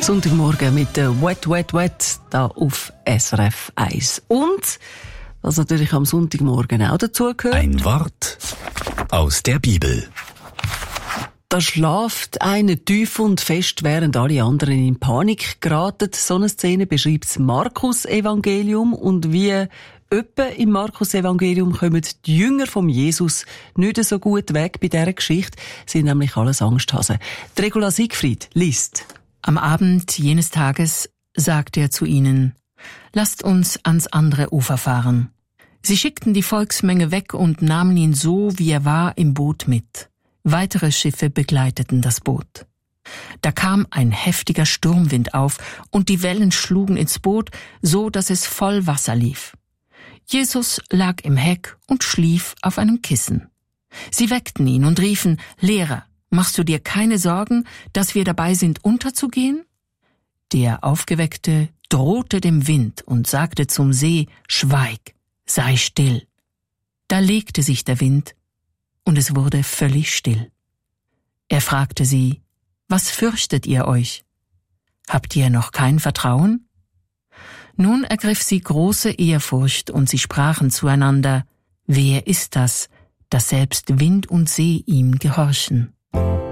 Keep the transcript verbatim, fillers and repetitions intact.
Sonntagmorgen mit der Wet, Wet, Wet da auf S R F eins. Und, was natürlich am Sonntagmorgen auch dazugehört. Ein Wort aus der Bibel. Da schlaft einer tief und fest, während alle anderen in Panik geraten. So eine Szene beschreibt das Markus-Evangelium. Und wie etwa im Markus-Evangelium kommen die Jünger von Jesus nicht so gut weg bei dieser Geschichte, sind nämlich alles Angsthasen. Die Regula Siegfried liest. Am Abend jenes Tages sagte er zu ihnen: Lasst uns ans andere Ufer fahren. Sie schickten die Volksmenge weg und nahmen ihn so, wie er war, im Boot mit. Weitere Schiffe begleiteten das Boot. Da kam ein heftiger Sturmwind auf und die Wellen schlugen ins Boot, so dass es voll Wasser lief. Jesus lag im Heck und schlief auf einem Kissen. Sie weckten ihn und riefen: Lehrer, machst du dir keine Sorgen, dass wir dabei sind, unterzugehen? Der Aufgeweckte drohte dem Wind und sagte zum See: Schweig, sei still. Da legte sich der Wind und es wurde völlig still. Er fragte sie: Was fürchtet ihr euch? Habt ihr noch kein Vertrauen? Nun ergriff sie große Ehrfurcht und sie sprachen zueinander: Wer ist das, dass selbst Wind und See ihm gehorchen?